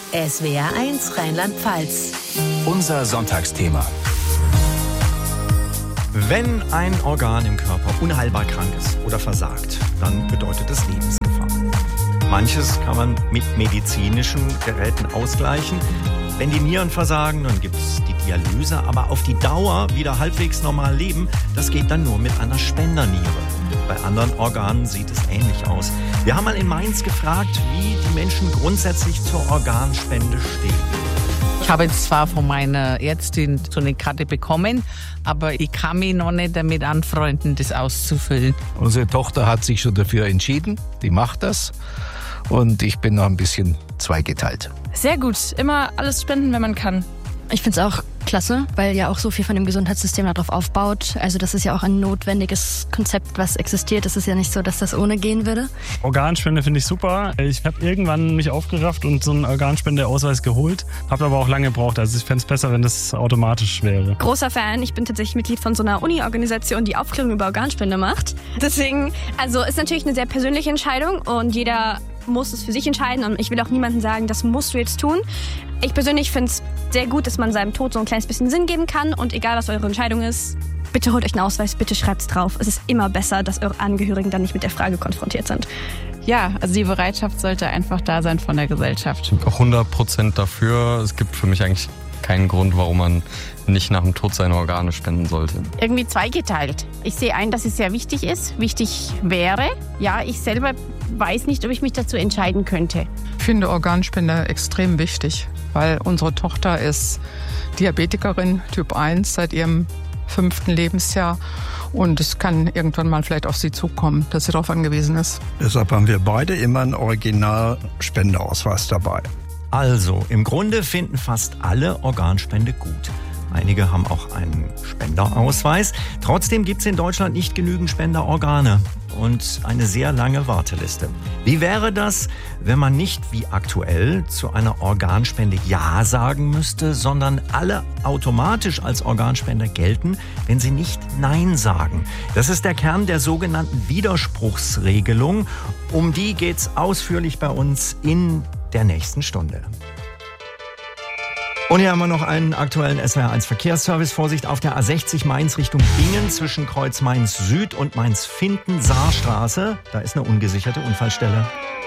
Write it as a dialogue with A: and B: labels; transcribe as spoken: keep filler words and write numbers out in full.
A: S W R eins Rheinland-Pfalz.
B: Unser Sonntagsthema.
C: Wenn ein Organ im Körper unheilbar krank ist oder versagt, dann bedeutet es Lebensgefahr. Manches kann man mit medizinischen Geräten ausgleichen. Wenn die Nieren versagen, dann gibt es die Dialyse. Aber auf die Dauer wieder halbwegs normal leben, das geht dann nur mit einer Spenderniere. Bei anderen Organen sieht es ähnlich aus. Wir haben mal in Mainz gefragt, wie die Menschen grundsätzlich zur Organspende stehen.
D: Ich habe jetzt zwar von meiner Ärztin so eine Karte bekommen, aber ich kann mich noch nicht damit anfreunden, das auszufüllen.
E: Unsere Tochter hat sich schon dafür entschieden, die macht das und ich bin noch ein bisschen zweigeteilt.
F: Sehr gut, immer alles spenden, wenn man kann.
G: Ich finde es auch klasse, weil ja auch so viel von dem Gesundheitssystem darauf aufbaut. Also das ist ja auch ein notwendiges Konzept, was existiert. Es ist ja nicht so, dass das ohne gehen würde.
H: Organspende finde ich super. Ich habe irgendwann mich aufgerafft und so einen Organspendeausweis geholt. Habe aber auch lange gebraucht. Also ich fände es besser, wenn das automatisch wäre.
F: Großer Fan. Ich bin tatsächlich Mitglied von so einer Uni-Organisation, die Aufklärung über Organspende macht. Deswegen, also ist natürlich eine sehr persönliche Entscheidung und jeder muss es für sich entscheiden und ich will auch niemandem sagen, das musst du jetzt tun. Ich persönlich finde es sehr gut, dass man seinem Tod so ein kleines bisschen Sinn geben kann und egal, was eure Entscheidung ist, bitte holt euch einen Ausweis, bitte schreibt's drauf. Es ist immer besser, dass eure Angehörigen dann nicht mit der Frage konfrontiert sind.
I: Ja, also die Bereitschaft sollte einfach da sein von der Gesellschaft.
J: Ich bin auch hundert Prozent dafür. Es gibt für mich eigentlich keinen Grund, warum man nicht nach dem Tod seine Organe spenden sollte.
K: Irgendwie zweigeteilt. Ich sehe ein, dass es sehr wichtig ist, wichtig wäre. Ja, ich selber weiß nicht, ob ich mich dazu entscheiden könnte.
L: Ich finde Organspende extrem wichtig, weil unsere Tochter ist Diabetikerin Typ eins seit ihrem fünften Lebensjahr und es kann irgendwann mal vielleicht auf sie zukommen, dass sie darauf angewiesen ist.
M: Deshalb haben wir beide immer einen Original-Spendeausweis dabei.
C: Also, im Grunde finden fast alle Organspende gut. Einige haben auch einen Spenderausweis. Trotzdem gibt es in Deutschland nicht genügend Spenderorgane und eine sehr lange Warteliste. Wie wäre das, wenn man nicht wie aktuell zu einer Organspende Ja sagen müsste, sondern alle automatisch als Organspender gelten, wenn sie nicht Nein sagen? Das ist der Kern der sogenannten Widerspruchsregelung. Um die geht's ausführlich bei uns in der nächsten Stunde. Und hier haben wir noch einen aktuellen S W R eins Verkehrsservice. Vorsicht auf der A sechzig Mainz Richtung Bingen zwischen Kreuz Mainz Süd und Mainz Finden-Saarstraße. Da ist eine ungesicherte Unfallstelle.